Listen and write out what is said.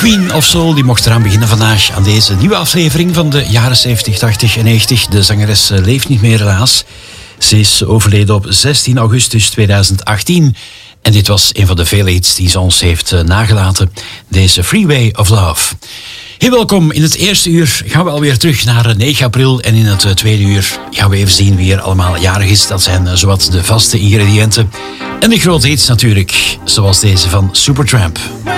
Queen of Soul, die mocht eraan beginnen vandaag aan deze nieuwe aflevering van de jaren 70, 80 en 90. De zangeres leeft niet meer helaas. Ze is overleden op 16 augustus 2018. En dit was een van de vele hits die ze ons heeft nagelaten. Deze Freeway of Love. Heel welkom. In het eerste uur gaan we alweer terug naar 9 april. En in het tweede uur gaan we even zien wie er allemaal jarig is. Dat zijn zowat de vaste ingrediënten. En de grote hits natuurlijk, zoals deze van Supertramp.